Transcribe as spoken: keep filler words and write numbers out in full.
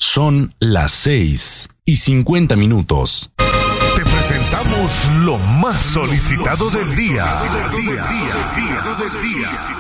Son las seis y cincuenta minutos. Te presentamos lo más solicitado del día.